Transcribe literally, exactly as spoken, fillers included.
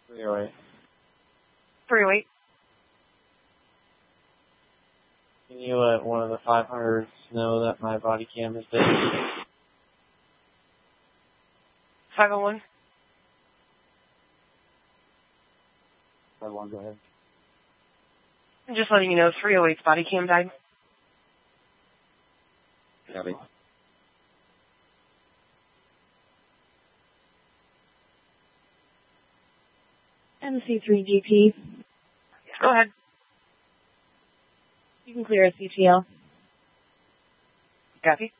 three oh eight. three oh eight. Can you let one of the five hundreds know that my body cam is dead? five oh one. five oh one, go ahead. I'm just letting you know three oh eight's body cam died. Copy. M C three G P. Go ahead. You can clear a C T L. Copy.